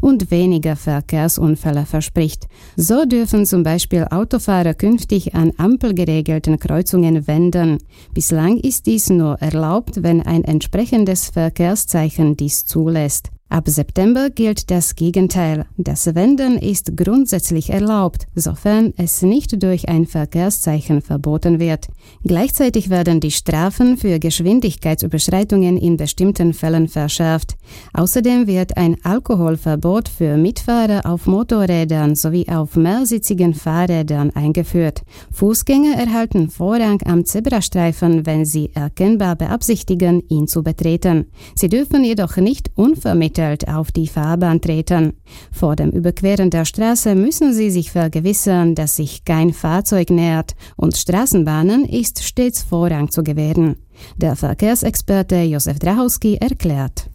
und weniger Verkehrsunfälle verspricht. So dürfen zum Beispiel Autofahrer künftig an ampelgeregelten Kreuzungen wenden. Bislang ist dies nur erlaubt, wenn ein entsprechendes Verkehrszeichen dies zulässt. Ab September gilt das Gegenteil. Das Wenden ist grundsätzlich erlaubt, sofern es nicht durch ein Verkehrszeichen verboten wird. Gleichzeitig werden die Strafen für Geschwindigkeitsüberschreitungen in bestimmten Fällen verschärft. Außerdem wird ein Alkoholverbot für Mitfahrer auf Motorrädern sowie auf mehrsitzigen Fahrrädern eingeführt. Fußgänger erhalten Vorrang am Zebrastreifen, wenn sie erkennbar beabsichtigen, ihn zu betreten. Sie dürfen jedoch nicht unvermittelt auf die Fahrbahn treten. Vor dem Überqueren der Straße müssen sie sich vergewissern, dass sich kein Fahrzeug nähert, und Straßenbahnen ist stets Vorrang zu gewähren. Der Verkehrsexperte Josef Drahowski erklärt.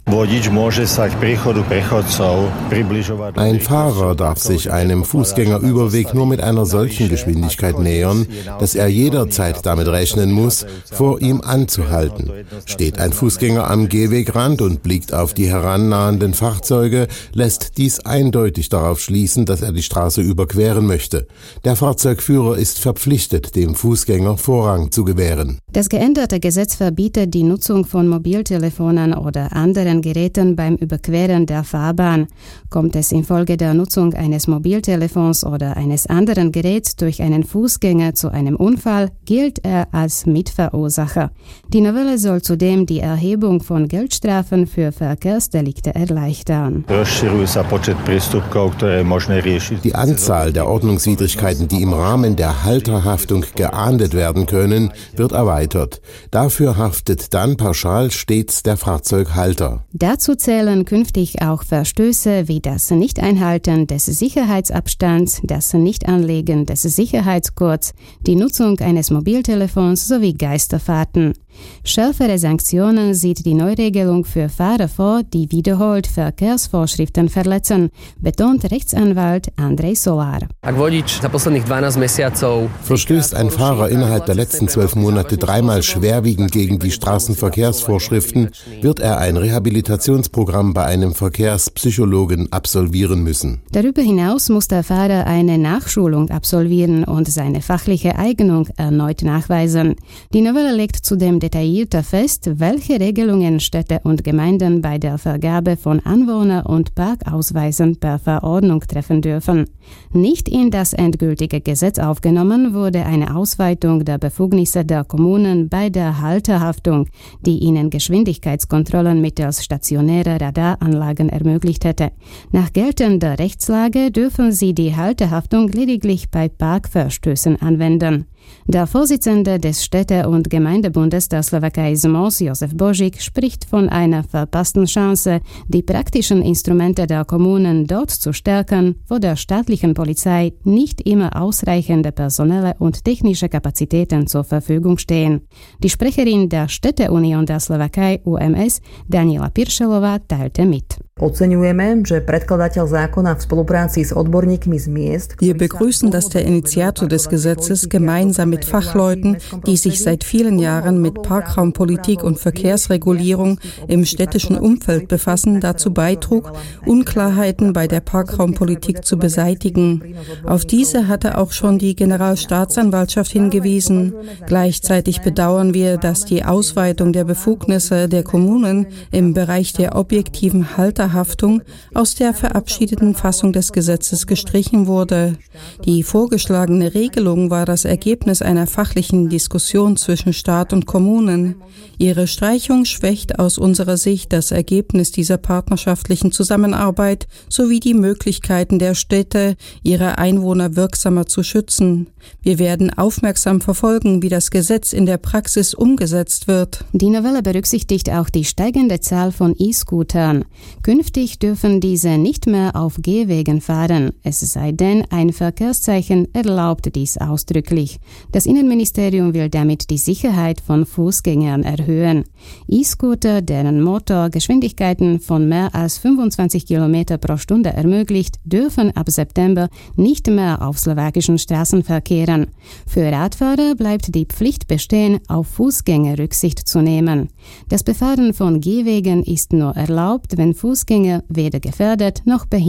Ein Fahrer darf sich einem Fußgängerüberweg nur mit einer solchen Geschwindigkeit nähern, dass er jederzeit damit rechnen muss, vor ihm anzuhalten. Steht ein Fußgänger am Gehwegrand und blickt auf die herannahenden Fahrzeuge, lässt dies eindeutig darauf schließen, dass er die Straße überqueren möchte. Der Fahrzeugführer ist verpflichtet, dem Fußgänger Vorrang zu gewähren. Das geänderte Gesetz verbietet die Nutzung von Mobiltelefonen oder anderen Geräten beim Überqueren der Fahrbahn. Kommt es infolge der Nutzung eines Mobiltelefons oder eines anderen Geräts durch einen Fußgänger zu einem Unfall, gilt er als Mitverursacher. Die Novelle soll zudem die Erhebung von Geldstrafen für Verkehrsdelikte erleichtern. Die Anzahl der Ordnungswidrigkeiten, die im Rahmen der Halterhaftung geahndet werden können, wird erweitert. Dafür haftet dann pauschal stets der Fahrzeughalter. Dazu zählen künftig auch Verstöße wie das Nicht-Einhalten des Sicherheitsabstands, das Nicht-Anlegen des Sicherheitsgurts, die Nutzung eines Mobiltelefons sowie Geisterfahrten. Schärfere Sanktionen sieht die Neuregelung für Fahrer vor, die wiederholt Verkehrsvorschriften verletzen, betont Rechtsanwalt Andrej Solar. Verstößt ein Fahrer innerhalb der letzten 12 Monate dreimal schwerwiegend gegen die Straßenverkehrsvorschriften, wird er ein Rehabilitationsprogramm bei einem Verkehrspsychologen absolvieren müssen. Darüber hinaus muss der Fahrer eine Nachschulung absolvieren und seine fachliche Eignung erneut nachweisen. Die Novelle legt zudem detaillierter fest, welche Regelungen Städte und Gemeinden bei der Vergabe von Anwohner- und Parkausweisen per Verordnung treffen dürfen. Nicht in das endgültige Gesetz aufgenommen wurde eine Ausweitung der Befugnisse der Kommunen bei der Halterhaftung, die ihnen Geschwindigkeitskontrollen mittels stationärer Radaranlagen ermöglicht hätte. Nach geltender Rechtslage dürfen sie die Halterhaftung lediglich bei Parkverstößen anwenden. Der Vorsitzende des Städte- und Gemeindebundes der Slowakei ZMOS, Josef Božík, spricht von einer verpassten Chance, die praktischen Instrumente der Kommunen dort zu stärken, wo der staatlichen Polizei nicht immer ausreichende personelle und technische Kapazitäten zur Verfügung stehen. Die Sprecherin der Städteunion der Slowakei UMS, Daniela Piršelová, teilte mit. Wir begrüßen, dass der Initiator des Gesetzes gemeinsam mit Fachleuten, die sich seit vielen Jahren mit Parkraumpolitik und Verkehrsregulierung im städtischen Umfeld befassen, dazu beitrug, Unklarheiten bei der Parkraumpolitik zu beseitigen. Auf diese hatte auch schon die Generalstaatsanwaltschaft hingewiesen. Gleichzeitig bedauern wir, dass die Ausweitung der Befugnisse der Kommunen im Bereich der objektiven Halterhaftung aus der verabschiedeten Fassung des Gesetzes gestrichen wurde. Die vorgeschlagene Regelung war das Ergebnis einer fachlichen Diskussion zwischen Staat und Kommunen. Ihre Streichung schwächt aus unserer Sicht das Ergebnis dieser partnerschaftlichen Zusammenarbeit sowie die Möglichkeiten der Städte, ihre Einwohner wirksamer zu schützen. Wir werden aufmerksam verfolgen, wie das Gesetz in der Praxis umgesetzt wird. Die Novelle berücksichtigt auch die steigende Zahl von E-Scootern. Künftig dürfen diese nicht mehr auf Gehwegen fahren, es sei denn, ein Verkehrszeichen erlaubt dies ausdrücklich. Das Innenministerium will damit die Sicherheit von Fußgängern erhöhen. E-Scooter, deren Motor Geschwindigkeiten von mehr als 25 km pro Stunde ermöglicht, dürfen ab September nicht mehr auf slowakischen Straßen verkehren. Für Radfahrer bleibt die Pflicht bestehen, auf Fußgänger Rücksicht zu nehmen. Das Befahren von Gehwegen ist nur erlaubt, wenn Fußgänger weder gefährdet noch behindert